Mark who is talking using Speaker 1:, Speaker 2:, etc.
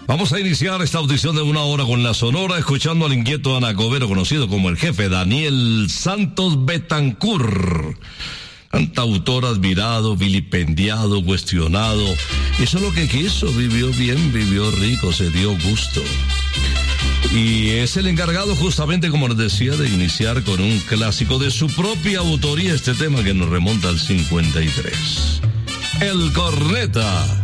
Speaker 1: Vamos a iniciar esta audición de 1 hora con la Sonora, escuchando al inquieto anacobero conocido como el jefe Daniel Santos Betancur. Cantautor admirado, vilipendiado, cuestionado. Hizo lo que quiso, vivió bien, vivió rico, se dio gusto. Y es el encargado justamente, como les decía, de iniciar con un clásico de su propia autoría, este tema que nos remonta al 53. El Corneta.